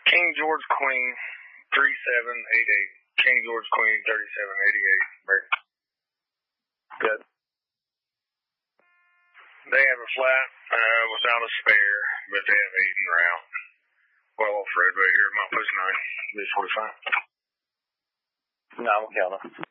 King George Queen 3788. King George Queen 3788. Good. They have a flat without a spare, but they have 8 en route. Well off red right here, Mount Post 9, B45. No, I'm counting.